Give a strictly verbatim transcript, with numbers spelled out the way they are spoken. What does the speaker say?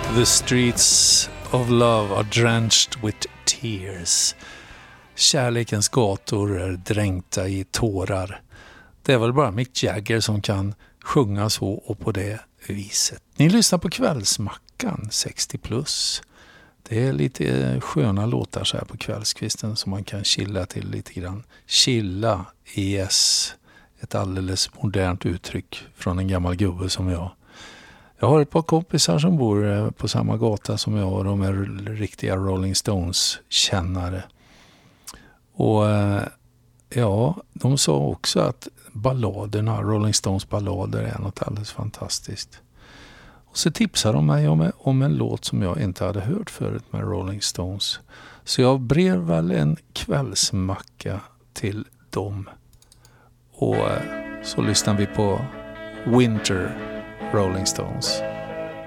The streets of love are drenched with tears. Kärlekens gator är dränkta i tårar. Det är väl bara Mick Jagger som kan sjunga så och på det viset. Ni lyssnar på Kvällsmackan sextio plus. Det är lite sköna låtar så här på kvällskvisten som man kan chilla till lite grann. Chilla, yes. Ett alldeles modernt uttryck från en gammal gubbe som jag. Jag har ett par kompisar som bor på samma gata som jag och de är riktiga Rolling Stones-kännare. Och ja, de sa också att balladerna, Rolling Stones ballader är något alldeles fantastiskt. Och så tipsade de mig om, om en låt som jag inte hade hört förut med Rolling Stones. Så jag brev väl en kvällsmacka till dem. Och så lyssnar vi på Winter Rolling Stones.